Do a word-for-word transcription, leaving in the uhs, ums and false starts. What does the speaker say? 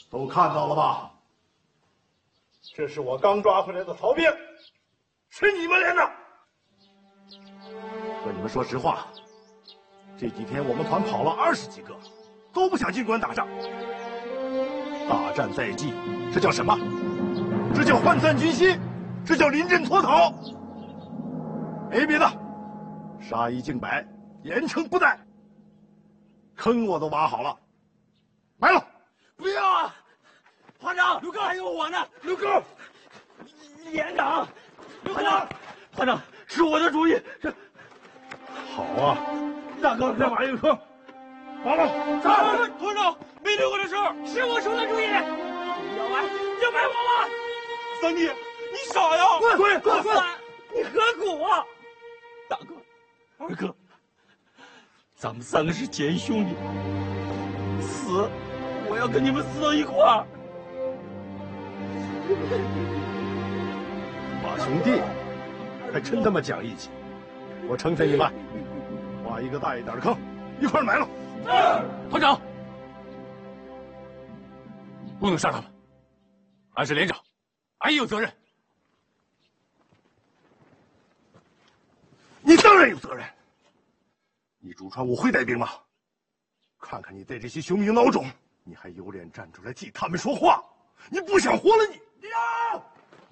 都看到了吧？这是我刚抓回来的逃兵，是你们连的。和你们说实话，这几天我们团跑了二十几个，都不想进关打仗。大战在即，这叫什么？这叫涣散军心，这叫临阵脱逃。没别的，杀一儆百，严惩不贷。坑我都挖好了，埋了。 不要啊！团长，刘哥还有我呢。刘哥，连长，团长，团长是我的主意。这好啊， 大哥，再挖一个坑，挖了。是团长，没对我的事儿，是我出的主意。要挖就埋我吧。三弟，你傻呀？ 滚滚滚！ 你何苦啊？大哥，二哥，咱们三个是奸兄弟，死，我要跟你们死到一块儿。 把兄弟，还真他妈讲义气！我成全你们，挖一个大一点的坑，一块埋了。 团长，不能杀他们，俺是连长，俺也有责任。 你当然有责任。你祖传武会带兵吗？看看你带这些雄兵孬种，你还有脸站出来替他们说话？你不想活了你？你